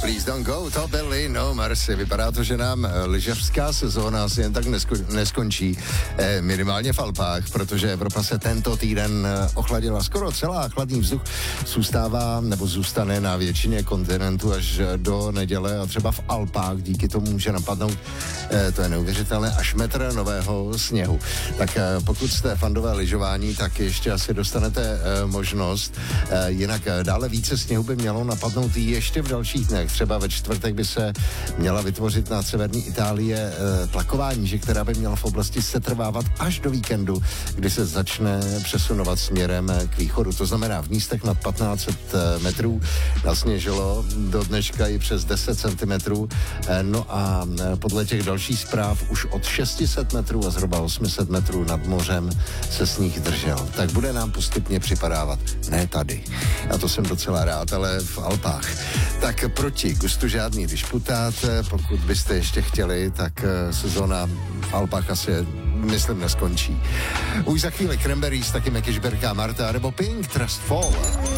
Please Don't Go, to byli No Mercy. Vypadá to, že nám lyžařská sezóna asi jen tak neskončí, minimálně v Alpách, protože Evropa se tento týden ochladila. Skoro celá chladný vzduch zůstane na většině kontinentu až do neděle a třeba v Alpách díky tomu může napadnout, to je neuvěřitelné, až metr nového sněhu. Tak pokud jste fandové lyžování, tak ještě asi dostanete možnost. Jinak dále více sněhu by mělo napadnout ještě v dalších dnech. Třeba ve čtvrtek by se měla vytvořit na severní Itálie tlaková níže, která by měla v oblasti setrvávat až do víkendu, kdy se začne přesunovat směrem k východu. To znamená v místech nad 1500 metrů nasněžilo do dneška i přes 10 centimetrů. No a podle těch dalších zpráv už od 600 metrů a zhruba 800 metrů nad mořem se sníh držel. Tak bude nám postupně připadávat. Ne tady. A to jsem docela rád, ale v Alpách. Tak proti gustu žádný disputát. Pokud byste ještě chtěli, tak sezóna v Alpách asi myslím neskončí. Už za chvíli Cranberries, taky Mekyšberka Marta nebo Pink Trust Fall.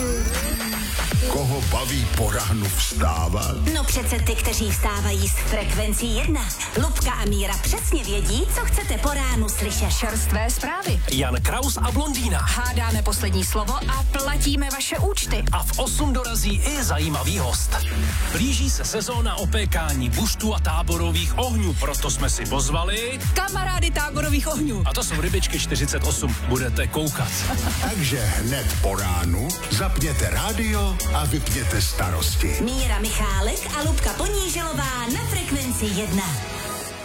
Koho baví po ránu vstávat? No přece ty, kteří vstávají s frekvencí 1. Lubka a Míra přesně vědí, co chcete po ránu slyšet. Čerstvé zprávy. Jan Kraus a Blondýna. Hádáme poslední slovo a platíme vaše účty. A v 8 dorazí i zajímavý host. Blíží se sezóna opékání buštů a táborových ohňů, proto jsme si pozvali Kamarády táborových ohňů. A to jsou rybičky 48. Budete koukat. Takže hned po ránu zapněte rádio a vypněte starosti. Míra Michálek a Lubka Poníželová na frekvenci 1.